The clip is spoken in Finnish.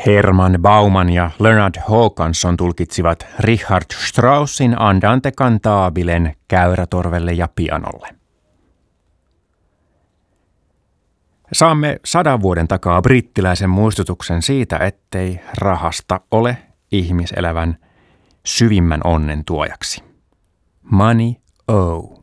Hermann Baumann ja Leonard Håkansson tulkitsivat Richard Straussin Andante Cantabilen käyrätorvelle ja pianolle. Saamme 100 vuoden takaa brittiläisen muistutuksen siitä, ettei rahasta ole ihmiselävän syvimmän onnen tuojaksi. Money, oh.